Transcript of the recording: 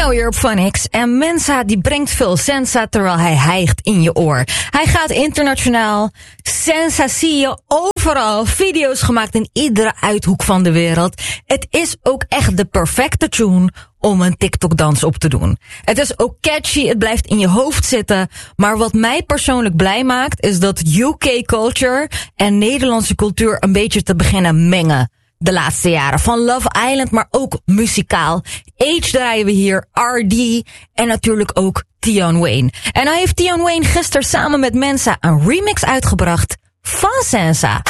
nou weer op Phonics en Mensa die brengt veel sensa terwijl hij hijgt in je oor. Hij gaat internationaal, sensa zie je overal, video's gemaakt in iedere uithoek van de wereld. Het is ook echt de perfecte tune om een TikTok-dans op te doen. Het is ook catchy, het blijft in je hoofd zitten. Maar wat mij persoonlijk blij maakt is dat UK-culture en Nederlandse cultuur een beetje te beginnen mengen. De laatste jaren. Van Love Island, maar ook muzikaal. Age draaien we hier, RD en natuurlijk ook Tion Wayne. En nou heeft Tion Wayne gisteren samen met Mensa een remix uitgebracht van Sensa.